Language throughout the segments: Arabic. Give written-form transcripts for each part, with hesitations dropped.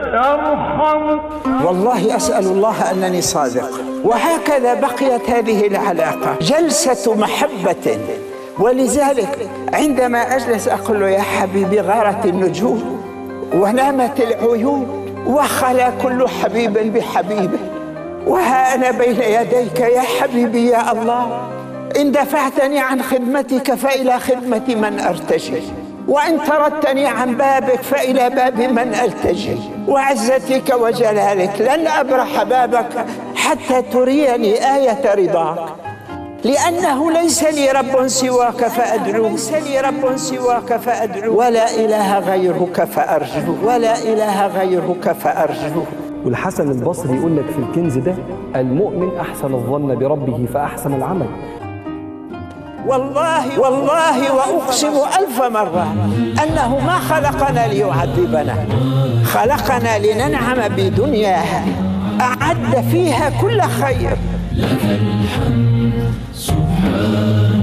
يرحم. والله أسأل الله أنني صادق. وهكذا بقيت هذه العلاقة جلسة محبة. ولذلك عندما أجلس أقول له: يا حبيبي، غارت النجوم ونامت العيون وخلا كل حبيب بحبيبه، وها أنا بين يديك يا حبيبي يا الله. إن دفعتني عن خدمتك فإلى خدمة من أرتجي، وإن طردتني عن بابك فإلى باب من ألتجي، وعزتك وجلالك لن أبرح بابك حتى تريني آية رضاك، لأنه ليس لي رب سواك فأدعو، ولا إله غيرك فأرجو، ولا إله غيرك فأرجو. والحسن البصري يقول لك في الكنز ده: المؤمن أحسن الظن بربه فأحسن العمل. والله وأقسم 1000 مرة أنه ما خلقنا ليعذبنا، خلقنا لننعم بدنياها، أعد فيها كل خير. لك الحمد سبحان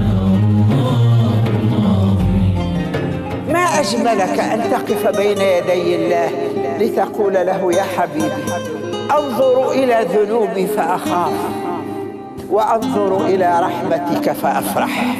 الله. ما أجملك أن تقف بين يدي الله لتقول له: يا حبيبي، أنظر إلى ذنوبي فأخاف، وأنظر إلى رحمتك فأفرح.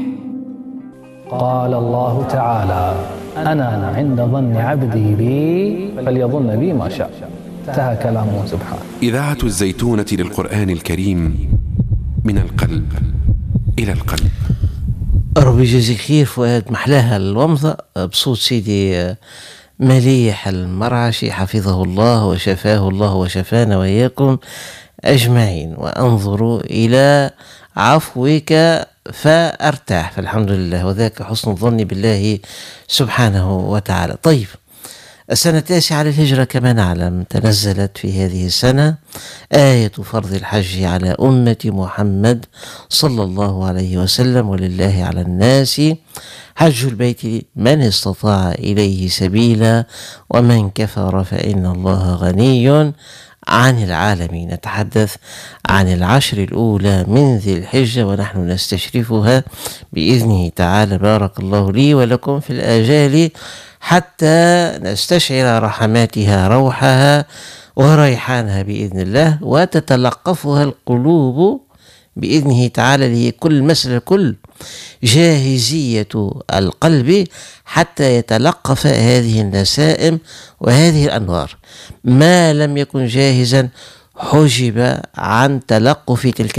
قال الله تعالى: أنا عند ظن عبدي بي فليظن بي ما شاء. انتهى كلامه سبحانه. إذاعة الزيتونة للقرآن الكريم، من القلب إلى القلب. ربي يجزيك خير فؤاد، محلاها الومضة بصوت سيدي مليح المرعشي حفظه الله وشفاه الله وشفانا وإياكم أجمعين. وأنظروا إلى عفوك فأرتاح، فالحمد لله، وذاك حسن الظن بالله سبحانه وتعالى. طيب، السنة 9 للهجرة كما نعلم تنزلت في هذه السنة آية فرض الحج على أمة محمد صلى الله عليه وسلم: ولله على الناس حج البيت من استطاع إليه سبيلا ومن كفر فإن الله غني عن العالمين. نتحدث عن العشر الأولى من ذي الحجة ونحن نستشرفها بإذنه تعالى. بارك الله لي ولكم في الآجال حتى نستشعر رحماتها روحها وريحانها بإذن الله، وتتلقفها القلوب بإذنه تعالى، لهي كل مسألة كل جاهزية القلب حتى يتلقف هذه النسائم وهذه الأنوار. ما لم يكن جاهزا حجب عن تلقف تلك